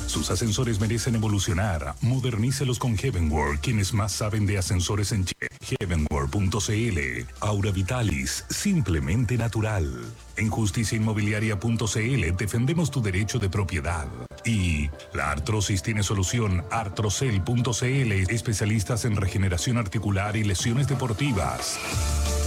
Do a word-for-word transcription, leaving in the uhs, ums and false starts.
Sus ascensores merecen evolucionar. Modernícelos con Heavenworld, quienes más saben de ascensores en Chile. heavenworld punto c l. Aura Vitalis, simplemente natural. En justicia inmobiliaria punto c l defendemos tu derecho de propiedad. Y la artrosis tiene solución. artrocel punto c l, especialistas en regeneración articular y lesiones deportivas.